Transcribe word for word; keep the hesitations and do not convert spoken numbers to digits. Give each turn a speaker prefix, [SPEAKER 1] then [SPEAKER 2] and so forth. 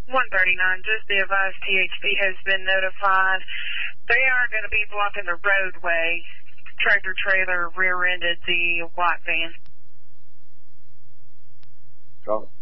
[SPEAKER 1] one thirty-nine, just be advised T H P has been notified. They are going to be blocking the roadway. Tractor trailer rear-ended the white van.
[SPEAKER 2] Go.